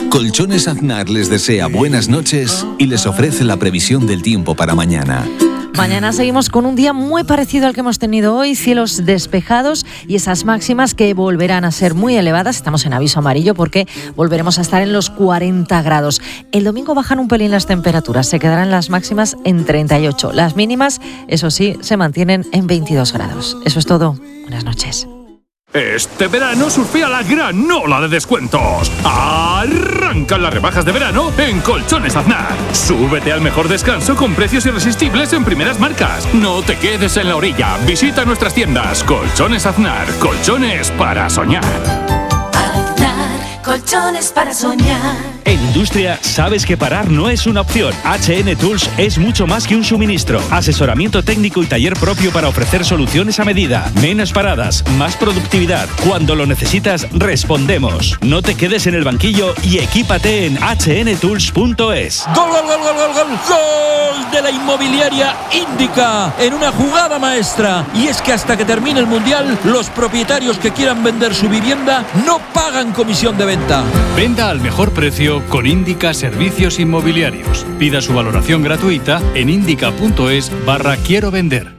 Colchones Aznar les desea buenas noches y les ofrece la previsión del tiempo para mañana. Mañana seguimos con un día muy parecido al que hemos tenido hoy, cielos despejados y esas máximas que volverán a ser muy elevadas. Estamos en aviso amarillo porque volveremos a estar en los 40 grados. El domingo bajan un pelín las temperaturas, se quedarán las máximas en 38. Las mínimas, eso sí, se mantienen en 22 grados. Eso es todo. Buenas noches. Este verano surfea la gran ola de descuentos. Arrancan las rebajas de verano en Colchones Aznar. Súbete al mejor descanso con precios irresistibles en primeras marcas. No te quedes en la orilla. Visita nuestras tiendas. Colchones Aznar. Colchones para soñar. Aznar, colchones para soñar. En industria, sabes que parar no es una opción. HN Tools es mucho más que un suministro. Asesoramiento técnico y taller propio para ofrecer soluciones a medida. Menos paradas, más productividad. Cuando lo necesitas, respondemos. No te quedes en el banquillo y equípate en hnTools.es. ¡Gol, gol, gol, gol, gol, gol! ¡Gol de la inmobiliaria Índica! En una jugada maestra. Y es que hasta que termine el Mundial, los propietarios que quieran vender su vivienda no pagan comisión de venta. Venda al mejor precio con Índica Servicios Inmobiliarios. Pida su valoración gratuita en indica.es/quiero vender.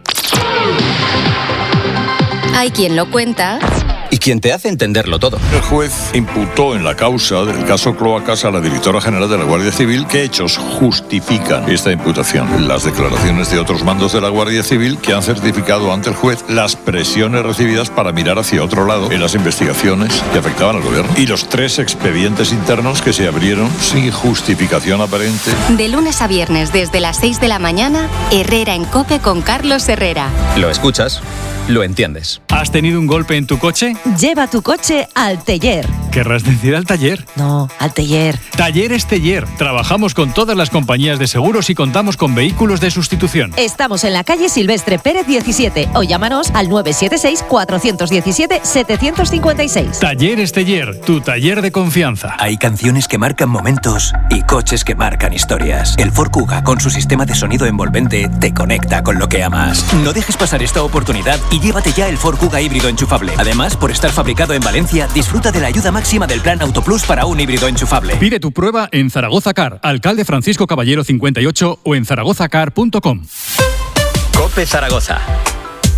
Hay quien lo cuenta y quien te hace entenderlo todo. El juez imputó en la causa del caso Cloacas a la directora general de la Guardia Civil. ¿Qué hechos justifican esta imputación? Las declaraciones de otros mandos de la Guardia Civil que han certificado ante el juez las presiones recibidas para mirar hacia otro lado en las investigaciones que afectaban al gobierno y los 3 expedientes internos que se abrieron sin justificación aparente. De lunes a viernes desde las 6 de la mañana, Herrera en COPE con Carlos Herrera. Lo escuchas, lo entiendes. ¿Has tenido un golpe en tu coche? Lleva tu coche al taller. ¿Querrás decir al taller? No, al taller. Talleres Teller. Trabajamos con todas las compañías de seguros y contamos con vehículos de sustitución. Estamos en la calle Silvestre Pérez 17 o llámanos al 976-417-756. Talleres Teller, tu taller de confianza. Hay canciones que marcan momentos y coches que marcan historias. El Ford Kuga, con su sistema de sonido envolvente, te conecta con lo que amas. No dejes pasar esta oportunidad y llévate ya el Ford Kuga híbrido enchufable. Además, por estar fabricado en Valencia, disfruta de la ayuda máxima del plan Autoplus para un híbrido enchufable. Pide tu prueba en Zaragoza Car, Alcalde Francisco Caballero 58 o en zaragozacar.com. COPE Zaragoza.